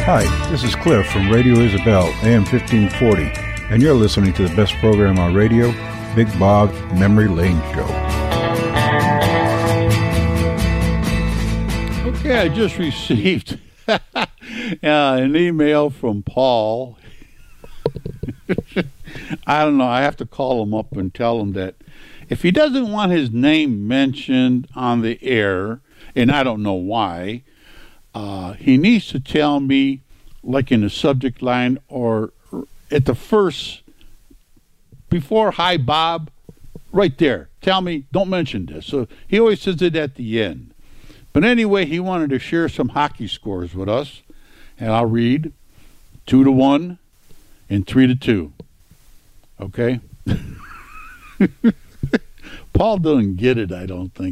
Hi, this is Cliff from Radio Isabel, AM 1540, and you're listening to the best program on radio, Big Bob's Memory Lane Show. Okay, I just received an email from Paul. I don't know, I have to call him up and tell him that if he doesn't want his name mentioned on the air, and I don't know why, he needs to tell me, like in the subject line or at the first, before "Hi Bob," right there. Tell me, don't mention this. So he always says it at the end. But anyway, he wanted to share some hockey scores with us, and I'll read 2-1 and 3-2. Okay? Paul doesn't get it, I don't think.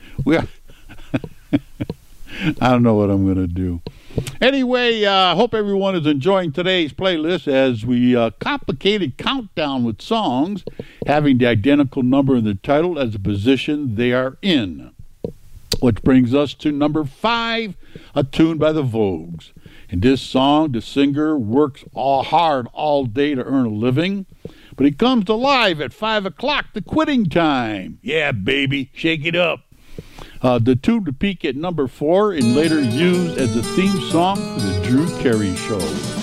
I don't know what I'm going to do. Anyway, I hope everyone is enjoying today's playlist as we complicated countdown with songs having the identical number in the title as the position they are in. Which brings us to number 5, a tune by the Vogues. In this song, the singer works hard all day to earn a living, but he comes alive at 5 o'clock, the quitting time. Yeah, baby, shake it up. The tune to peak at number 4 and later used as a theme song for the Drew Carey Show.